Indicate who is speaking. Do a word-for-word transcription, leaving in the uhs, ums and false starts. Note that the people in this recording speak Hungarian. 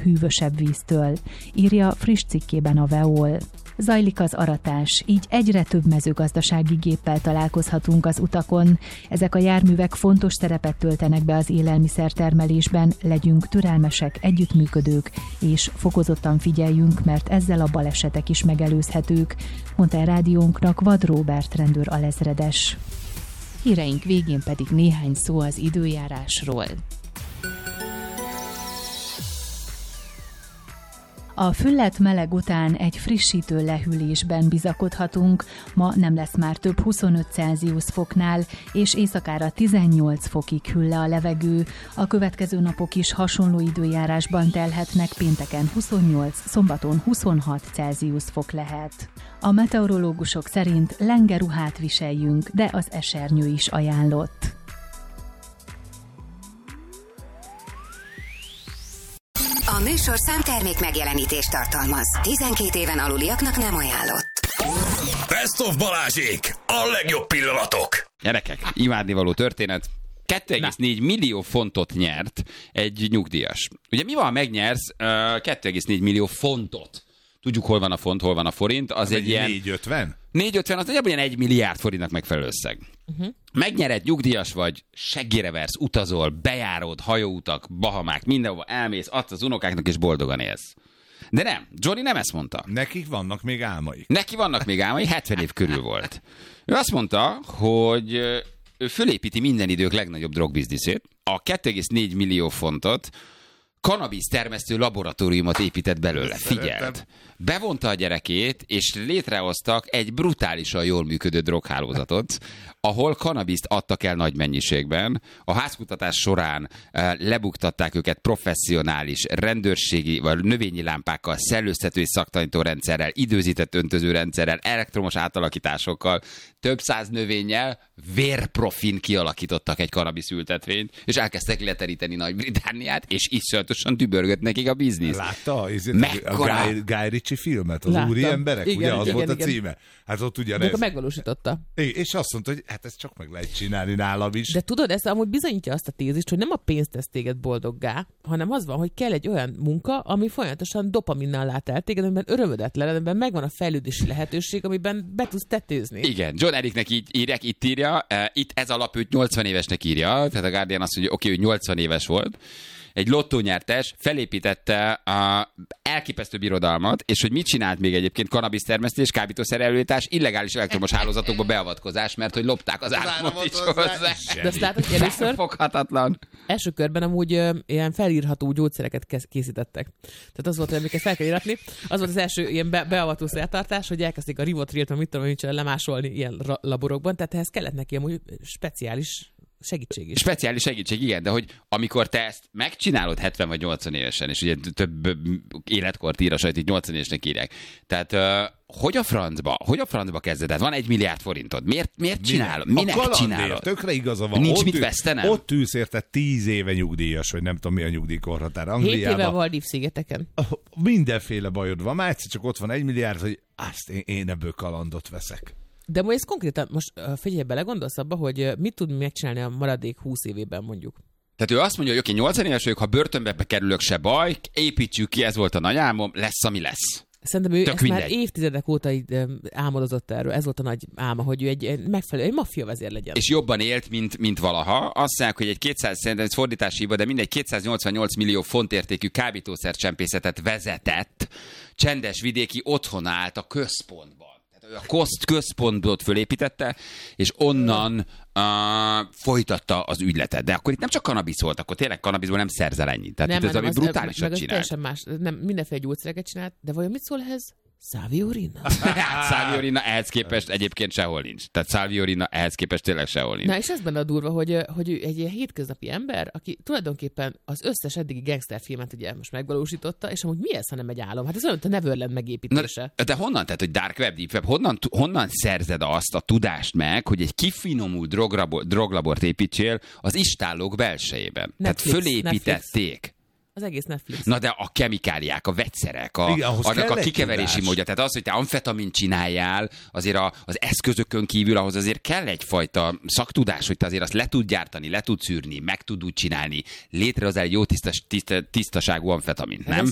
Speaker 1: hűvösebb víztől, írja friss cikkében a Veol. Zajlik az aratás, így egyre több mezőgazdasági géppel találkozhatunk az utakon. Ezek a járművek fontos szerepet töltenek be az élelmiszertermelésben, legyünk türelmesek, együttműködők, és fokozottan figyeljünk, mert ezzel a balesetek is megelőzhetők, mondta a rádiónknak Vad Róbert rendőr alezredes. Híreink végén pedig néhány szó az időjárásról. A füllet meleg után egy frissítő lehűlésben bizakodhatunk, ma nem lesz már több huszonöt Celsius foknál, és éjszakára tizennyolc fokig hűl le a levegő. A következő napok is hasonló időjárásban telhetnek, pénteken huszonnyolc, szombaton huszonhat Celsius fok lehet. A meteorológusok szerint lenge ruhát viseljünk, de az esernyő is ajánlott.
Speaker 2: A műsor számtermék megjelenítést tartalmaz. tizenkét éven aluliaknak nem ajánlott.
Speaker 3: Best of Balázsék! A legjobb pillanatok!
Speaker 4: Gyerekek, imádnivaló történet. kettő egész négy millió fontot nyert egy nyugdíjas. Ugye mi van, ha megnyersz uh, kettő egész négy millió fontot? Tudjuk, hol van a font, hol van a forint. Az egy, egy ilyen...
Speaker 3: négy ötven?
Speaker 4: négy ötven, az nagyjából ilyen egy milliárd forintnak megfelelő összeg. Uh-huh. Megnyered, nyugdíjas vagy, seggére versz, utazol, bejárod, hajóutak, Bahamák, mindenhova elmész, adsz az unokáknak, és boldogan élsz. De nem, Johnny nem ezt mondta.
Speaker 3: Nekik vannak még álmaik.
Speaker 4: Neki vannak még álmaik, hetven év körül volt. Ő azt mondta, hogy ő fölépíti minden idők legnagyobb drogbizniszét, a kettő egész négy millió fontot, kannabisz termesztő laboratóriumot épített belőle. Figyeld! Bevonta a gyerekét, és létrehoztak egy brutálisan jól működő droghálózatot, ahol kannabiszt adtak el nagy mennyiségben. A házkutatás során uh, lebuktatták őket professzionális rendőrségi vagy növényi lámpákkal, szellőztető és szaktanító rendszerrel, időzített öntöző rendszerrel, elektromos átalakításokkal, több száz növényel, vérprofin kialakítottak egy kannabisz ültetvényt, és elkezdtek leteríteni Nagy-Britanniát, és iszonyatosan dübörgött nekik a biznisz.
Speaker 3: Látta?
Speaker 4: Mekkora...
Speaker 3: A Guy, Guy Ritchie filmet, az
Speaker 5: Láttam.
Speaker 3: úri emberek,
Speaker 5: Igen,
Speaker 3: ugye az
Speaker 5: igen,
Speaker 3: volt
Speaker 5: igen.
Speaker 3: a címe. Hát ott
Speaker 5: De
Speaker 3: ugyanez.
Speaker 5: akkor megvalósította.
Speaker 3: És azt mondta, hogy hát ezt csak meg lehet csinálni nálam is.
Speaker 5: De tudod, ez amúgy bizonyítja azt a tézist, hogy nem a pénz tesz téged boldoggá, hanem az van, hogy kell egy olyan munka, ami folyamatosan dopaminnal lát el téged, amiben örömödet lel, amiben megvan a fejlődési lehetőség, amiben be tudsz tetőzni.
Speaker 4: Igen, John Ericnek így írják, itt írja, itt ez alap őt nyolcvan évesnek írja, tehát a Guardian azt mondja, oké, okay, ő nyolcvan éves volt, egy lottónyertes felépítette a elképesztő birodalmat, és hogy mit csinált még egyébként, kannabisz termesztés, kábítószer előállítás, illegális elektromos hálózatokba beavatkozás, mert hogy lopták az áramot is hozzá.
Speaker 5: De azt látod, hogy először
Speaker 4: foghatatlan.
Speaker 5: első körben amúgy ö, ilyen felírható gyógyszereket kez- készítettek. Tehát az volt, hogy amiket fel kell íratni. Az volt az első ilyen be- beavató szertartás, hogy elkezdték a rivotrilt, amit tudom, hogy lemásolni ilyen ra- laborokban, tehát ehhez kellett neki amúgy speciális segítség is.
Speaker 4: Speciális segítség, igen, de hogy amikor te ezt megcsinálod hetven vagy nyolcvan évesen, és ugye több életkort ír a sajt, így nyolcvan évesnek írják. Tehát uh, hogy a francba, hogy a francba kezded? Tehát van egy milliárd forintod. Miért, miért csinálod? Minek
Speaker 3: a
Speaker 4: csinálod?
Speaker 3: Tökre igaza van.
Speaker 4: Nincs
Speaker 3: ott
Speaker 4: mit
Speaker 3: ül,
Speaker 4: vesztenem?
Speaker 3: Ott ülsz érte tíz éve nyugdíjas, vagy nem tudom mi a nyugdíjkorhatár.
Speaker 5: Hét
Speaker 3: Angliában.
Speaker 5: éve Maldív-szigeteken.
Speaker 3: Mindenféle bajod van. Már egyszer csak ott van egy milliárd, hogy azt én, én ebből kalandot veszek.
Speaker 5: De most ez konkrétan, most figyelj, belegondolsz abba, hogy mit tud megcsinálni a maradék húsz évében mondjuk?
Speaker 4: Tehát ő azt mondja, hogy oké, nyolcvan éves vagyok, ha börtönbe bekerülök, se baj, építsük ki, ez volt a nagy álmom, lesz, ami lesz.
Speaker 5: Szerintem ő
Speaker 4: Tök
Speaker 5: ezt
Speaker 4: mindegy.
Speaker 5: már évtizedek óta így álmodozott erről. Ez volt a nagy álma, hogy ő egy egy megfelelő, egy maffia vezér legyen.
Speaker 4: És jobban élt, mint, mint valaha. Azt mondják, hogy egy kétszáz, szerintem ez fordítási hiba, de mindegy kétszáznyolcvannyolc millió font értékű kábítószercsempészetet vezetett, csendes vidéki otthon állt a központban. Tehát ő a Koszt központot fölépítette, és onnan uh, folytatta az ügyletet. De akkor itt nem csak kannabisz volt, akkor tényleg kannabiszból nem szerzel ennyit. Tehát
Speaker 5: nem,
Speaker 4: itt ez, ami
Speaker 5: az,
Speaker 4: brutálisan
Speaker 5: meg az
Speaker 4: csinált.
Speaker 5: teljesen más. Nem, mindenféle gyógyszereket csinált, de vajon mit szól ehhez? Salvia-Urina.
Speaker 4: Salvia-Urina ehhez képest egyébként sehol nincs. Tehát Salvia-Urina ehhez képest tényleg sehol nincs.
Speaker 5: Na és ez benne a durva, hogy, hogy ő egy ilyen hétköznapi ember, aki tulajdonképpen az összes eddigi gangsterfilmet ugye most megvalósította, és amúgy mi ez, ha nem egy álom? Hát ez olyan, mint a Neverland megépítése.
Speaker 4: Na, de honnan, tehát, hogy Dark Web, Deep Web, honnan, honnan szerzed azt a tudást meg, hogy egy kifinomult drograbor, droglabort építsél az istállók belsejében?
Speaker 5: Netflix,
Speaker 4: Tehát fölépítették.
Speaker 5: Netflix. Az egész Netflix.
Speaker 4: Na de a kemikáliák, a vegyszerek, a,
Speaker 3: igen,
Speaker 4: annak a
Speaker 3: egy
Speaker 4: kikeverési
Speaker 3: tudás.
Speaker 4: módja. Tehát az, hogy te amfetamin csináljál, azért a, az eszközökön kívül ahhoz azért kell egyfajta szaktudás, hogy te azért azt le tud gyártani, le tud szűrni, meg tud úgy csinálni, létrehozzál egy jó tisztas, tiszta, tisztaságú amfetamint,
Speaker 5: Hát
Speaker 4: nem?
Speaker 5: ez